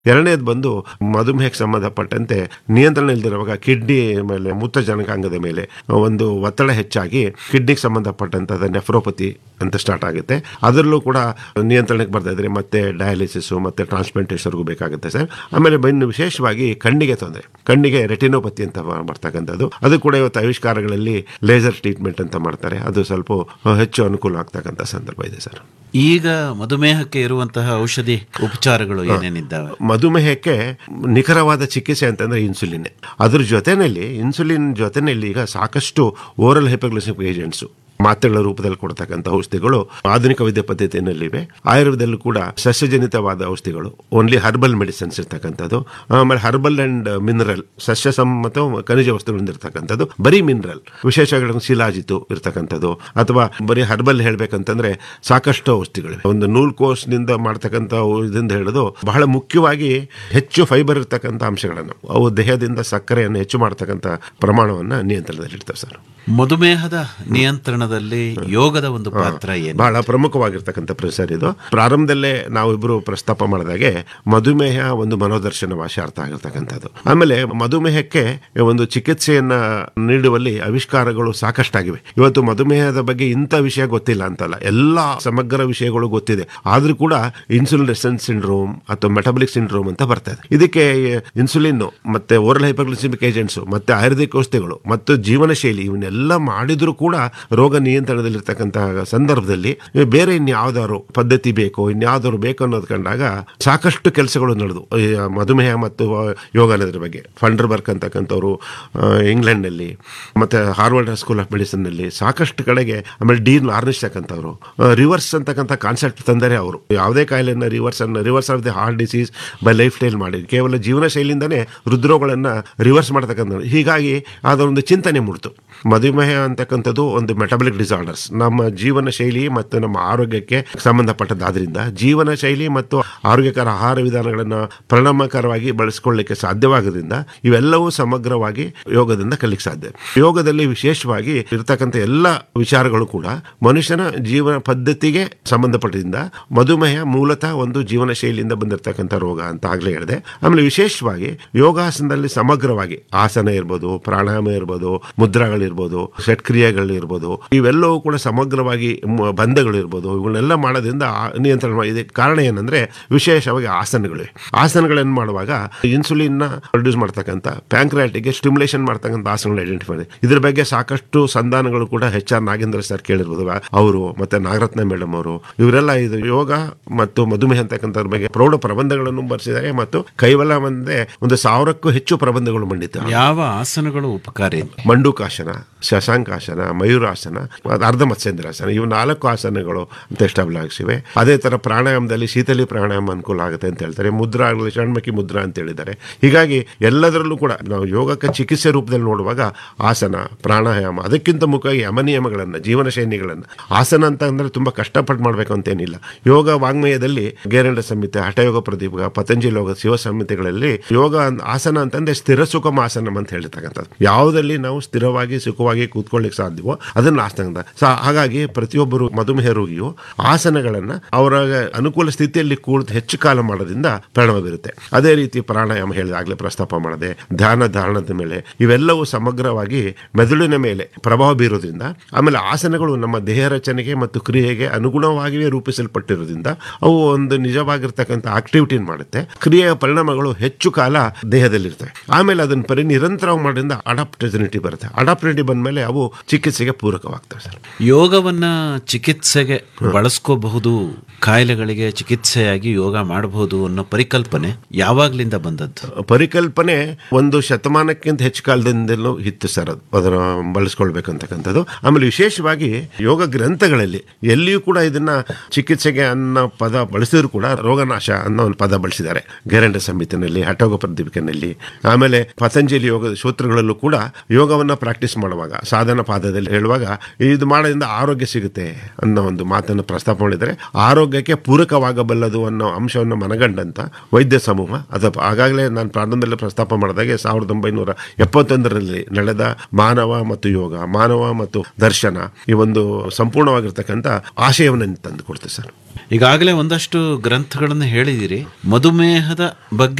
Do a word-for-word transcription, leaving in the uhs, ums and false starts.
ಎರಡನೇದು ಬಂದು ಮಧುಮೇಹಕ್ಕೆ ಸಂಬಂಧಪಟ್ಟಂತೆ ನಿಯಂತ್ರಣ ಇಲ್ದಿರುವಾಗ ಕಿಡ್ನಿ ಮೇಲೆ ಮೂತ್ರಜನಕಾಂಗದ ಮೇಲೆ ಒಂದು ಒತ್ತಡ ಹೆಚ್ಚಾಗಿ ಕಿಡ್ನಿಗೆ ಸಂಬಂಧಪಟ್ಟಂತ ನೆಫ್ರೋಪತಿ ಅಂತ ಸ್ಟಾರ್ಟ್ ಆಗುತ್ತೆ. ಅದರಲ್ಲೂ ಕೂಡ ನಿಯಂತ್ರಣಕ್ಕೆ ಬರ್ತಾ ಇದ್ರೆ ಮತ್ತೆ ಡಯಾಲಿಸಿಸ್ ಮತ್ತೆ ಟ್ರಾನ್ಸ್ಪ್ಲಾಂಟೇಷನ್ಗೂ ಬೇಕಾಗುತ್ತೆ ಸರ್. ಆಮೇಲೆ ಇನ್ನು ವಿಶೇಷವಾಗಿ ಕಣ್ಣಿಗೆ ತೊಂದರೆ, ಕಣ್ಣಿಗೆ ರೆಟಿನೋಪತಿ ಅಂತ ಬರ್ತಕ್ಕಂಥದ್ದು, ಅದು ಕೂಡ ಇವತ್ತು ಆವಿಷ್ಕಾರಗಳಲ್ಲಿ ಲೇಸರ್ ಟ್ರೀಟ್ಮೆಂಟ್ ಅಂತ ಮಾಡ್ತಾರೆ. ಅದು ಸ್ವಲ್ಪ ಹೆಚ್ಚು ಅನುಕೂಲ ಆಗ್ತಕ್ಕಂಥ ಸಂದರ್ಭ ಇದೆ ಸರ್. ಈಗ ಮಧುಮೇಹಕ್ಕೆ ಇರುವಂತಹ ಔಷಧಿ ಉಪಚಾರಗಳು ಏನೇನಿದ್ದಾವೆ? ಮಧುಮೇಹಕ್ಕೆ ನಿಖರವಾದ ಚಿಕಿತ್ಸೆ ಅಂತಂದ್ರೆ ಇನ್ಸುಲಿನ್. ಅದ್ರ ಜೊತೆನಲ್ಲಿ ಇನ್ಸುಲಿನ್ ಜೊತೆನಲ್ಲಿ ಈಗ ಸಾಕಷ್ಟು ಓರಲ್ ಹೈಪೋಗ್ಲೈಸೆಮಿಕ್ ಏಜೆಂಟ್ಸ್ ಮಾತ್ರೆಗಳ ರೂಪದಲ್ಲಿ ಕೊಡ್ತಕ್ಕಂಥ ಔಷಧಿಗಳು ಆಧುನಿಕ ವೈದ್ಯ ಪದ್ಧತಿಯಲ್ಲಿವೆ. ಆಯುರ್ವೇದಲ್ಲೂ ಕೂಡ ಸಸ್ಯಜನಿತವಾದ ಔಷಧಿಗಳು, ಓನ್ಲಿ ಹರ್ಬಲ್ ಮೆಡಿಸಿನ್ಸ್ ಇರ್ತಕ್ಕಂಥದ್ದು. ಆಮೇಲೆ ಹರ್ಬಲ್ ಅಂಡ್ ಮಿನರಲ್, ಸಸ್ಯ ಸಮ್ಮತ ಖನಿಜ ವಸ್ತುಗಳಿಂದ ಇರ್ತಕ್ಕಂಥದ್ದು. ಬರೀ ಮಿನರಲ್ ವಿಶೇಷಗಳನ್ನು ಶಿಲಾಜಿತು ಇರ್ತಕ್ಕಂಥದ್ದು, ಅಥವಾ ಬರೀ ಹರ್ಬಲ್ ಹೇಳ್ಬೇಕಂತಂದ್ರೆ ಸಾಕಷ್ಟು ಔಷಧಿಗಳಿವೆ. ಒಂದು ನೂಲ್ ಕೋಸ್ನಿಂದ ಮಾಡ್ತಕ್ಕಂಥ ಇದರಿಂದ ಹಿಡಿದು ಬಹಳ ಮುಖ್ಯವಾಗಿ ಹೆಚ್ಚು ಫೈಬರ್ ಇರ್ತಕ್ಕಂಥ ಅಂಶಗಳನ್ನು, ಅವು ದೇಹದಿಂದ ಸಕ್ಕರೆಯನ್ನು ಹೆಚ್ಚು ಮಾಡ್ತಕ್ಕಂಥ ಪ್ರಮಾಣವನ್ನು ನಿಯಂತ್ರಣದಲ್ಲಿಡ್ತವೆ ಸರ್. ಮಧುಮೇಹದ ನಿಯಂತ್ರಣದಲ್ಲಿ ಯೋಗದ ಒಂದು ಪಾತ್ರ ಏನು? ಬಹಳ ಪ್ರಮುಖವಾಗಿರ್ತಕ್ಕಂಥ ಪ್ರಸಾರ ಇದು. ಪ್ರಾರಂಭದಲ್ಲೇ ನಾವಿಬ್ರು ಪ್ರಸ್ತಾಪ ಮಾಡಿದಾಗೆ ಮಧುಮೇಹ ಒಂದು ಮನೋದರ್ಶನ ಭಾಷೆ ಅರ್ಥ ಆಗಿರ್ತಕ್ಕಂಥದ್ದು. ಆಮೇಲೆ ಮಧುಮೇಹಕ್ಕೆ ಒಂದು ಚಿಕಿತ್ಸೆಯನ್ನ ನೀಡುವಲ್ಲಿ ಆವಿಷ್ಕಾರಗಳು ಸಾಕಷ್ಟಾಗಿವೆ. ಇವತ್ತು ಮಧುಮೇಹದ ಬಗ್ಗೆ ಇಂಥ ವಿಷಯ ಗೊತ್ತಿಲ್ಲ ಅಂತಲ್ಲ, ಎಲ್ಲಾ ಸಮಗ್ರ ವಿಷಯಗಳು ಗೊತ್ತಿದೆ. ಆದ್ರೂ ಕೂಡ ಇನ್ಸುಲಿನ್ ರೆಸಿಸ್ಟೆನ್ಸ್ ಸಿಂಡ್ರೋಮ್ ಅಥವಾ ಮೆಟಬಲಿಕ್ ಸಿಂಡ್ರೋಮ್ ಅಂತ ಬರ್ತಾ ಇದೆ. ಇದಕ್ಕೆ ಇನ್ಸುಲಿನ್ ಮತ್ತೆ ಓರಲ್ ಹೈಪೋಗ್ಲೈಸೆಮಿಕ್ ಏಜೆಂಟ್ಸ್ ಮತ್ತೆ ಆಯುರ್ವೇದಿಕ್ ಔಷಧಿಗಳು ಮತ್ತು ಜೀವನ ಶೈಲಿ ಇವನ್ನೆಲ್ಲ ಮಾಡಿದ್ರು ಕೂಡ ರೋಗ ನಿಯಂತ್ರಣದಲ್ಲಿರ್ತಕ್ಕಂತಹ ಸಂದರ್ಭದಲ್ಲಿ ಬೇರೆ ಇನ್ಯಾವುದಾದ್ರು ಪದ್ಧತಿ ಬೇಕೋ ಇನ್ಯಾವುದಾದ್ರು ಬೇಕು ಅನ್ನೋದು ಕಂಡಾಗ ಸಾಕಷ್ಟು ಕೆಲಸಗಳು ನಡೆದು ಮಧುಮೇಹ ಮತ್ತು ಯೋಗ ಅನ್ನೋದ್ರ ಬಗ್ಗೆ ಫಂಡರ್ಬರ್ಗ್ ಅಂತಕ್ಕಂಥವ್ರು ಇಂಗ್ಲೆಂಡ್ ನಲ್ಲಿ ಮತ್ತೆ ಹಾರ್ವರ್ಡ್ ಸ್ಕೂಲ್ ಆಫ್ ಮೆಡಿಸಿನ್ ನಲ್ಲಿ ಸಾಕಷ್ಟು ಕಡೆಗೆ, ಆಮೇಲೆ ಡೀನ್ ಲಾರ್ನಿಶ್ ಅಂತಕ್ಕಂಥವ್ರು ರಿವರ್ಸ್ ಅಂತಕ್ಕಂಥ ಕಾನ್ಸೆಪ್ಟ್ ತಂದರೆ ಅವರು ಯಾವುದೇ ಕಾಯಿಲೆಯನ್ನು ರಿವರ್ಸ್ ಅನ್ನು reverse of the heart disease by life style ಮಾಡಿ ಕೇವಲ ಜೀವನ ಶೈಲಿಯಿಂದನೇ ಹೃದ್ರೋಗಗಳನ್ನ ರಿವರ್ಸ್ ಮಾಡ್ತಕ್ಕಂಥ, ಹೀಗಾಗಿ ಅದೊಂದು ಚಿಂತನೆ ಮೂಡ್ತು. ಮಧುಮೇಹ ಅಂತಕ್ಕಂಥದ್ದು ಒಂದು ಮೆಟಬಲಿಕ್ ಡಿಸಾರ್ಡರ್ಸ್, ನಮ್ಮ ಜೀವನ ಶೈಲಿ ಮತ್ತು ನಮ್ಮ ಆರೋಗ್ಯಕ್ಕೆ ಸಂಬಂಧಪಟ್ಟದ್ದಾದ್ರಿಂದ ಜೀವನ ಶೈಲಿ ಮತ್ತು ಆರೋಗ್ಯಕರ ಆಹಾರ ವಿಧಾನಗಳನ್ನು ಪರಿಣಾಮಕಾರವಾಗಿ ಬಳಸಿಕೊಳ್ಳಲಿಕ್ಕೆ ಸಾಧ್ಯವಾಗೋದ್ರಿಂದ ಇವೆಲ್ಲವೂ ಸಮಗ್ರವಾಗಿ ಯೋಗದಿಂದ ಕಲಿಕ್ಕೆ ಸಾಧ್ಯ. ಯೋಗದಲ್ಲಿ ವಿಶೇಷವಾಗಿ ಇರತಕ್ಕಂಥ ಎಲ್ಲ ವಿಚಾರಗಳು ಕೂಡ ಮನುಷ್ಯನ ಜೀವನ ಪದ್ಧತಿಗೆ ಸಂಬಂಧಪಟ್ಟಿದ್ದ ಮಧುಮೇಹ ಮೂಲತಃ ಒಂದು ಜೀವನ ಶೈಲಿಯಿಂದ ಬಂದಿರತಕ್ಕಂಥ ರೋಗ ಅಂತ ಆಗ್ಲೇ ಹೇಳಿದೆ. ಆಮೇಲೆ ವಿಶೇಷವಾಗಿ ಯೋಗಾಸನದಲ್ಲಿ ಸಮಗ್ರವಾಗಿ ಆಸನ ಇರ್ಬೋದು, ಪ್ರಾಣಾಯಾಮ ಇರ್ಬೋದು, ಮುದ್ರಾಗಳಿರ್ಬೋದು, ಷಟ್ಕ್ರಿಯೆಗಳಿರ್ಬೋದು, ಇವೆಲ್ಲವೂ ಕೂಡ ಸಮಗ್ರವಾಗಿ ಬಂಧಗಳಿರ್ಬೋದು, ಇವುಗಳನ್ನೆಲ್ಲ ಮಾಡೋದ್ರಿಂದ ನಿಯಂತ್ರಣ ಮಾಡಿದೆ. ಕಾರಣ ಏನಂದ್ರೆ ವಿಶೇಷವಾಗಿ ಆಸನಗಳಿವೆ. ಆಸನಗಳನ್ನು ಮಾಡುವಾಗ ಇನ್ಸುಲಿನ್ ನ ಪ್ರೊಡ್ಯೂಸ್ ಮಾಡ್ತಕ್ಕಂಥ ಪ್ಯಾಂಕ್ರಿಯಾಟಿಗೆ ಸ್ಟಿಮ್ಯುಲೇಷನ್ ಮಾಡ್ತಕ್ಕಂಥ ಆಸನಗಳು ಐಡೆಂಟಿಫೈ ಮಾಡಿದೆ. ಇದ್ರ ಬಗ್ಗೆ ಸಾಕಷ್ಟು ಸಂಧಾನಗಳು ಕೂಡ ಎಚ್ ಆರ್ ನಾಗೇಂದ್ರ ಸರ್ ಕೇಳಿರ್ಬೋದು, ಅವರು ಮತ್ತೆ ನಾಗರತ್ನ ಮೇಡಮ್ ಅವರು, ಇವರೆಲ್ಲ ಇದು ಯೋಗ ಮತ್ತು ಮಧುಮೇಹ ಅಂತಕ್ಕಂಥದ್ರ ಬಗ್ಗೆ ಪ್ರೌಢ ಪ್ರಬಂಧಗಳನ್ನು ಬರೆಸಿದ್ದಾರೆ ಮತ್ತು ಕೈವಲ ಒಂದೇ ಒಂದು ಸಾವಿರಕ್ಕೂ ಹೆಚ್ಚು ಪ್ರಬಂಧಗಳು ಮಂಡಿತ. ಯಾವ ಆಸನಗಳು ಉಪಕಾರಿ? ಮಂಡೂಕಾಸನ, ಶಶಾಂಕಾಸನ, ಮಯೂರಾಸನ, ಅರ್ಧ ಮತ್ಸ್ಯೇಂದ್ರಾಸನ, ಇವು ನಾಲ್ಕು ಆಸನಗಳು ಅಂತ ಎಸ್ಟಾಬ್ಲಿಸಿವೆ. ಅದೇ ತರ ಪ್ರಾಣಾಯಾಮದಲ್ಲಿ ಶೀತಲಿ ಪ್ರಾಣಾಯಾಮ ಅನುಕೂಲ ಆಗುತ್ತೆ ಅಂತ ಹೇಳ್ತಾರೆ. ಮುದ್ರಾ ಆಗಲಿ ಷಣ್ಮುಖಿ ಮುದ್ರಾ ಅಂತ ಹೇಳಿದ್ದಾರೆ. ಹೀಗಾಗಿ ಎಲ್ಲದರಲ್ಲೂ ಕೂಡ ನಾವು ಯೋಗಕ್ಕೆ ಚಿಕಿತ್ಸೆ ರೂಪದಲ್ಲಿ ನೋಡುವಾಗ ಆಸನ, ಪ್ರಾಣಾಯಾಮ, ಅದಕ್ಕಿಂತ ಮುಖ್ಯವಾಗಿ ಯಮನಿಯಮಗಳನ್ನು, ಜೀವನ ಶೈಲಿಗಳನ್ನು. ಆಸನ ಅಂತ ಅಂದ್ರೆ ತುಂಬಾ ಕಷ್ಟಪಟ್ಟು ಮಾಡ್ಬೇಕು ಅಂತೇನಿಲ್ಲ. ಯೋಗ ವಾಂಗ್ಮಯದಲ್ಲಿ ಗೇರಂಡ ಸಂಹಿತೆ, ಹಠಯೋಗ ಪ್ರದೀಪ, ಪತಂಜಲಿ ಯೋಗ, ಶಿವ ಸಂಹಿತೆಗಳಲ್ಲಿ ಯೋಗ ಆಸನ ಅಂತಂದ್ರೆ ಸ್ಥಿರ ಸುಖಮ ಆಸನ ಅಂತ ಹೇಳ್ತಕ್ಕಂಥದ್ದು. ಯಾವುದಲ್ಲಿ ನಾವು ಸ್ಥಿರವಾಗಿ ಸುಖವಾಗಿ ಕೂತ್ಕೊಳ್ಳಿಕ್ಕೆ ಸಾಧ್ಯವೋ ಅದನ್ನ ಆಸನ. ಹಾಗಾಗಿ ಪ್ರತಿಯೊಬ್ಬರು ಮಧುಮೇಹ ರೋಗಿಯು ಆಸನಗಳನ್ನ ಅವರ ಅನುಕೂಲ ಸ್ಥಿತಿಯಲ್ಲಿ ಕೂಡಿದ ಹೆಚ್ಚು ಕಾಲ ಮಾಡೋದ್ರಿಂದ ಪರಿಣಾಮ ಬೀರುತ್ತೆ. ಅದೇ ರೀತಿ ಪ್ರಾಣಾಯಾಮ ಹೇಳಿದಾಗಲೇ ಪ್ರಸ್ತಾಪ ಮಾಡದೆ, ಧ್ಯಾನ ಧಾರಣದ ಮೇಲೆ ಇವೆಲ್ಲವೂ ಸಮಗ್ರವಾಗಿ ಮೆದುಳಿನ ಮೇಲೆ ಪ್ರಭಾವ ಬೀರೋದ್ರಿಂದ, ಆಮೇಲೆ ಆಸನಗಳು ನಮ್ಮ ದೇಹ ರಚನೆಗೆ ಮತ್ತು ಕ್ರಿಯೆಗೆ ಅನುಗುಣವಾಗಿಯೇ ರೂಪಿಸಲ್ಪಟ್ಟಿರೋದ್ರಿಂದ ಅವು ಒಂದು ನಿಜವಾಗಿರ್ತಕ್ಕಂಥ ಆಕ್ಟಿವಿಟಿ ಮಾಡುತ್ತೆ. ಕ್ರಿಯೆಯ ಪರಿಣಾಮಗಳು ಹೆಚ್ಚು ಕಾಲ ದೇಹದಲ್ಲಿರ್ತವೆ. ಆಮೇಲೆ ಅದನ್ನು ಪರಿ ನಿರಂತರ ಮಾಡೋದ್ರಿಂದ ಅಡಾಪ್ಟಿವಿಟಿ ಬರುತ್ತೆ. ಅಡಾಪ್ಟಿವಿಟಿ ಬಂದ ಮೇಲೆ ಅವು ಚಿಕಿತ್ಸೆಗೆ ಪೂರಕವಾಗ್ತವೆ ಸರ್. ಯೋಗವನ್ನ ಚಿಕಿತ್ಸೆಗೆ ಬಳಸ್ಕೋಬಹುದು, ಕಾಯಿಲೆಗಳಿಗೆ ಚಿಕಿತ್ಸೆಯಾಗಿ ಯೋಗ ಮಾಡಬಹುದು ಅನ್ನೋ ಪರಿಕಲ್ಪನೆ ಯಾವಾಗ್ಲಿಂದ ಬಂದದ್ದು? ಪರಿಕಲ್ಪನೆ ಒಂದು ಶತಮಾನಕ್ಕಿಂತ ಹೆಚ್ಚು ಕಾಲದಿಂದಲೂ ಇತ್ತು ಸರ್. ಅದು ಅದರ ಬಳಸ್ಕೊಳ್ಬೇಕಂತಕ್ಕಂಥದ್ದು. ಆಮೇಲೆ ವಿಶೇಷವಾಗಿ ಯೋಗ ಗ್ರಂಥಗಳಲ್ಲಿ ಎಲ್ಲಿಯೂ ಕೂಡ ಇದನ್ನ ಚಿಕಿತ್ಸೆಗೆ ಅನ್ನೋ ಪದ ಬಳಸಿದ್ರು ಕೂಡ ರೋಗನಾಶ ಅನ್ನೋ ಒಂದು ಪದ ಬಳಸಿದ್ದಾರೆ. ಗೇರಂಡ ಸಂಹಿತೆಯಲ್ಲಿ, ಹಠಯೋಗ ಪ್ರದೀಪಿಕೆಯಲ್ಲಿ, ಆಮೇಲೆ ಪತಂಜಲಿ ಯೋಗದ ಸೂತ್ರಗಳಲ್ಲೂ ಕೂಡ ಯೋಗವನ್ನ ಪ್ರಾಕ್ಟೀಸ್ ಮಾಡುವಾಗ ಸಾಧನ ಪಾದದಲ್ಲಿ ಹೇಳುವಾಗ ಇದು ಮಾಡೋದ್ರಿಂದ ಆರೋಗ್ಯ ಸಿಗುತ್ತೆ ಅನ್ನೋ ಒಂದು ಮಾತನ್ನು ಪ್ರಸ್ತಾಪ ಮಾಡಿದರೆ, ಆರೋಗ್ಯಕ್ಕೆ ಪೂರಕವಾಗಬಲ್ಲದು ಅನ್ನೋ ಅಂಶವನ್ನು ಮನಗಂಡಂತ ವೈದ್ಯ ಸಮೂಹ ಅದು ಆಗಾಗಲೇ ನಾನು ಪ್ರಾರಂಭದಲ್ಲಿ ಪ್ರಸ್ತಾಪ ಮಾಡಿದಾಗೆ ಸಾವಿರದ ಒಂಬೈನೂರ ಎಪ್ಪತ್ತೊಂದರಲ್ಲಿ ನಡೆದ ಮಾನವ ಮತ್ತು ಯೋಗ, ಮಾನವ ಮತ್ತು ದರ್ಶನ ಈ ಒಂದು ಸಂಪೂರ್ಣವಾಗಿರ್ತಕ್ಕಂಥ ಆಶಯವನ್ನು ತಂದು ಕೊಡ್ತೇವೆ ಸರ್. ಈಗಾಗಲೇ ಒಂದಷ್ಟು ಗ್ರಂಥಗಳನ್ನು ಹೇಳಿದಿರಿ. ಮಧುಮೇಹದ ಬಗ್ಗೆ